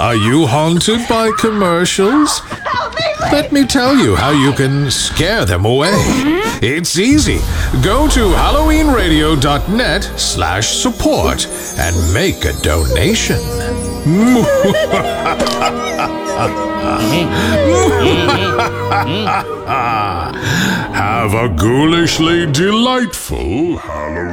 Are you haunted by commercials? Let me tell you how you can scare them away. It's easy. Go to halloweenradio.net/support and make a donation. Have a ghoulishly delightful Halloween.